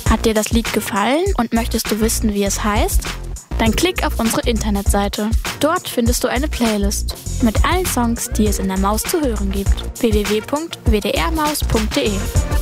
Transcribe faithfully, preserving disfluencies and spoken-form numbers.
Hat dir das Lied gefallen und möchtest du wissen, wie es heißt? Dann klick auf unsere Internetseite. Dort findest du eine Playlist mit allen Songs, die es in der Maus zu hören gibt. w w w punkt w d r maus punkt d e